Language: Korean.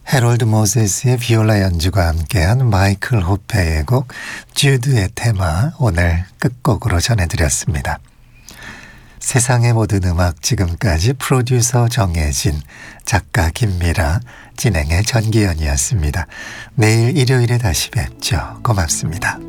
해롤드 모세스의 비올라 연주가 함께한 마이클 호페의 곡 주드의 테마 오늘 끝곡으로 전해드렸습니다. 세상의 모든 음악 지금까지 프로듀서 정혜진, 작가 김미라, 진행의 전기현이었습니다. 내일 일요일에 다시 뵙죠. 고맙습니다.